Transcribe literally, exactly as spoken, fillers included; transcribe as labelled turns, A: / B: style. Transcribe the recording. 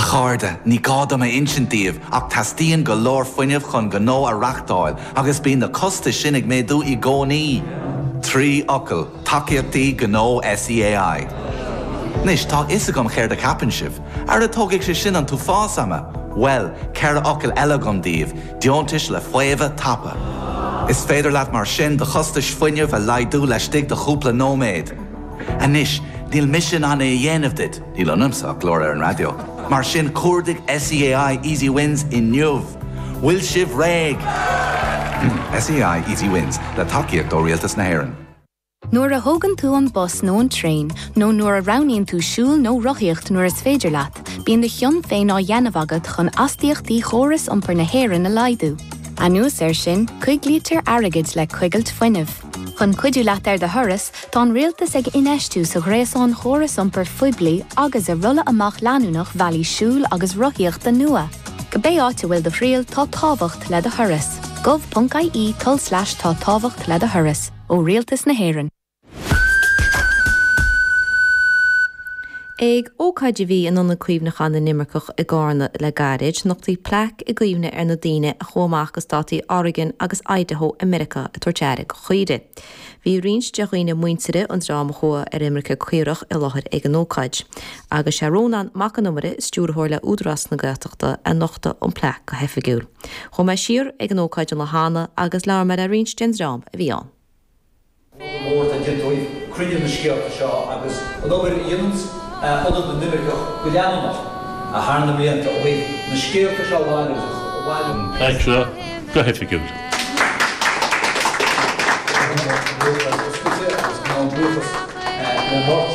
A: Chorda, ní gáda me insintíomh ach tastíon go leor fuinneamh chun go nó a reachtáil agus bíon na costa sinnig méadú i gcónaí. Trí ocail, takeíochtaí go nó S E A I. Nis tá is agam chéir de capan sibh, ar a tógaic sé sin an tú fás ama. Well, ceir ocail eile gom díobh, deontais le fuamh tapa. Is féidir leat mar sin de chostais fuinneamh a laidú le stig de chúpla nóméid. A nis, díl mission an é dhéanamh dit, díl anamsa glór ar an radio. Mar sin cuardig S E A I Easy Wins in Nuv. Will sibh réig. S E A I Easy Wins, le takeíocht ó rialtas na hÉireann.
B: Nuair a thógann tú an bus nó an train, nó nuair a roghnaíonn tú siúl nó rothaíocht nuair is féidir leat, bíonn de cheann féin á dhéanamh agat chun astaíochtaí chóras iompar na hÉireann a laidú. Anuas ar sin, chuig lítar airgid le chuigailt fuinneamh. Chun cuidiú leat ar de thuras, tá an rialtas ag ineistú sa gréasáin chóras iompar fuiblií agus a rulla amach leanúnach bhealaí siúl agus rothaíocht den nua. Go bé áite bhfuil de phríal tá tábhacht le de thuras. gov.ie tull slash tá tábhacht le de thuras ó rialtas na hÉireann.
C: Ag ócaide bhí an anna cuimhnachan na Nimmercach i gána le garid nach tí plec i gcuimhne ar na daine a chomach go státaí Oregon agus Idaho, America a tuairteara go chuide. Bhí rins de chuoine muintere an drama chua ar Imrecha cuireach i láthair ag an ócaid. Agus sé rónan mac an numere stúrthóir le údras na gataachta a nochta an plec go hefigiúil. Chom me siar ag an ócaid an lehanana agus lear mar a rins den drama a bhí an.
D: Mór a dintóibh cruidir na scialta seo agus an óir ions Odad na Nimmercach go leanamach a hána mlíonta ó bhí na scialta seo bháil bháil.
E: Actually, go hefigiúil.
D: Buchas, buchas, buchas,